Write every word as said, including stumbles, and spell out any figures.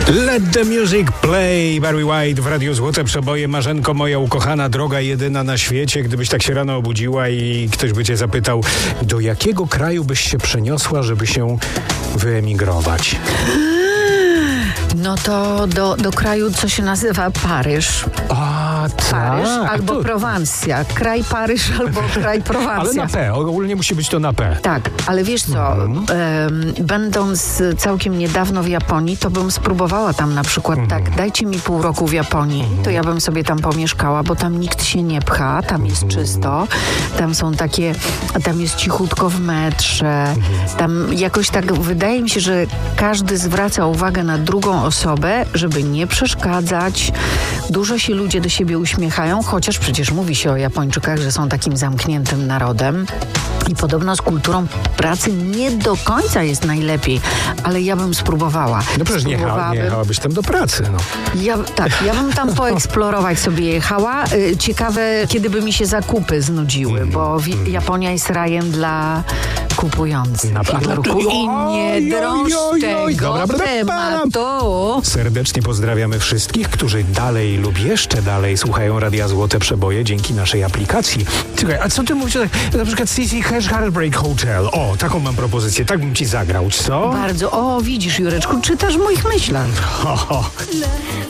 Let the music play. Barry White w Radiu Złote Przeboje. Marzenko moja ukochana, droga jedyna na świecie. Gdybyś tak się rano obudziła i ktoś by cię zapytał, do jakiego kraju byś się przeniosła, żeby się wyemigrować? No to do, do kraju, co się nazywa Paryż. A, Paryż tak. albo To... Prowansja. Kraj Paryż albo kraj Prowansja. Ale na P. Ogólnie musi być to na P. Tak, ale wiesz co, Mhm. em, będąc całkiem niedawno w Japonii, to bym spróbowała tam na przykład Mhm. tak, dajcie mi pół roku w Japonii, to ja bym sobie tam pomieszkała, bo tam nikt się nie pcha, tam jest Mhm. czysto, tam są takie, tam jest cichutko w metrze, Mhm. tam jakoś tak wydaje mi się, że każdy zwraca uwagę na drugą osobę, żeby nie przeszkadzać. Dużo się ludzie do siebie uśmiechają, chociaż przecież mówi się o Japończykach, że są takim zamkniętym narodem. I podobno z kulturą pracy nie do końca jest najlepiej, ale ja bym spróbowała. No przecież nie, jecha, nie jechałabyś tam do pracy, no. Ja, tak, ja bym tam poeksplorować sobie jechała. Y, Ciekawe, kiedy by mi się zakupy znudziły, bo wi- Japonia jest rajem dla kupujących. Na- a dla- Igorku. I nie Oj, drąż oj, oj, oj. tego Dobra, dobra, tematu. Serdecznie pozdrawiamy wszystkich, którzy dalej lub jeszcze dalej słuchają Radia Złote Przeboje dzięki naszej aplikacji. Słuchaj, a co ty mówisz, tak, na przykład C C Hash Heartbreak Hotel? O, taką mam propozycję, tak bym ci zagrał, co? Bardzo. O, widzisz, Jureczku, czytasz w moich myślach. Ho, ho.